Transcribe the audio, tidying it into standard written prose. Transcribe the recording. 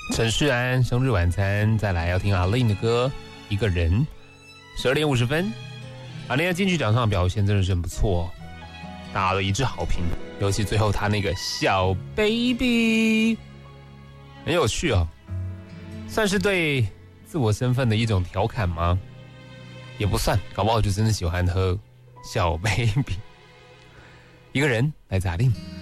陈世安生日晚餐，再来要听阿令的歌《一个人》。12:50，阿令在金曲奖上的表现真的是很不错，大家都一致好评，尤其最后他那个小 baby 很有趣哦，算是对自我身份的一种调侃吗？也不算，搞不好就真的喜欢喝小 baby。一个人来自阿令。